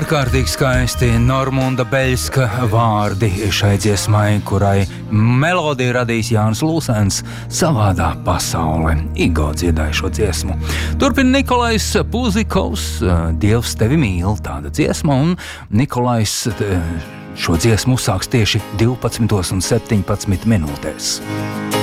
Ārkārtīgi skaisti Normunda Beļska vārdi šai dziesmai, kurai melodiju radījis Jānis Lūsens, Savādā pasaule. Igo dziedāja šo dziesmu. Turpin Nikolais Puzikovs, Dievs tevi mīl, tāda dziesma, un Nikolais šo dziesmu uzsāks tieši 12:17.